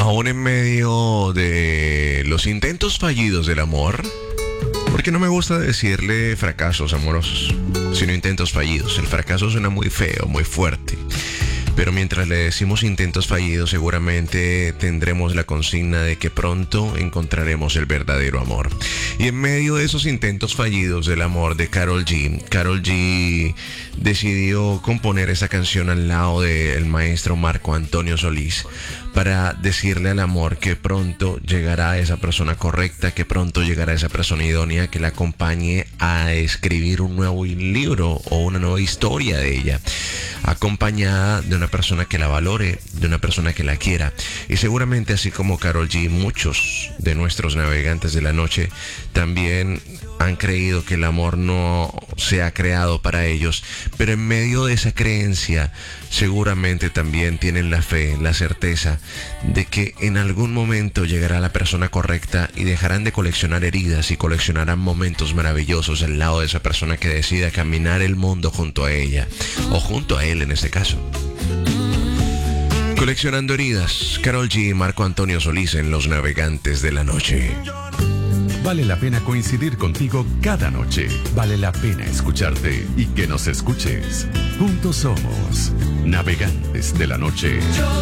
Aún en medio de los intentos fallidos del amor, porque no me gusta decirle fracasos amorosos, sino intentos fallidos. El fracaso suena muy feo, muy fuerte. Pero mientras le decimos intentos fallidos, seguramente tendremos la consigna de que pronto encontraremos el verdadero amor. Y en medio de esos intentos fallidos del amor de Karol G decidió componer esa canción al lado del maestro Marco Antonio Solís para decirle al amor que pronto llegará esa persona correcta, que pronto llegará esa persona idónea que la acompañe a escribir un nuevo libro o una nueva historia de ella, acompañada de una persona que la valore, de una persona que la quiera. Y seguramente así como Karol G, muchos de nuestros navegantes de la noche también han creído que el amor no se ha creado para ellos, pero en medio de esa creencia seguramente también tienen la fe, la certeza de que en algún momento llegará la persona correcta y dejarán de coleccionar heridas y coleccionarán momentos maravillosos al lado de esa persona que decida caminar el mundo junto a ella, o junto a él en este caso. Coleccionando heridas, Karol G y Marco Antonio Solís en Los Navegantes de la Noche. Vale la pena coincidir contigo cada noche. Vale la pena escucharte y que nos escuches. Juntos somos Navegantes de la Noche.